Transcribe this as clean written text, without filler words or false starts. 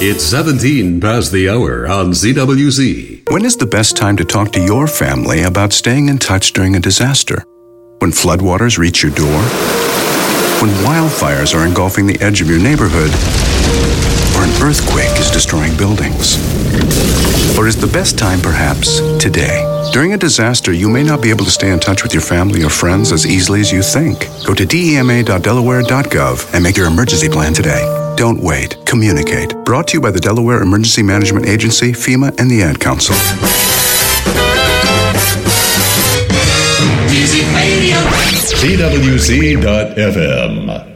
It's 17 past the hour on ZWZ. When is the best time to talk to your family about staying in touch during a disaster? When floodwaters reach your door? When wildfires are engulfing the edge of your neighborhood? Or an earthquake is destroying buildings? Or is the best time perhaps today? During a disaster, you may not be able to stay in touch with your family or friends as easily as you think. Go to DEMA.Delaware.gov and make your emergency plan today. Don't wait. Communicate. Brought to you by the Delaware Emergency Management Agency, FEMA, and the Ad Council. ZWZ.FM.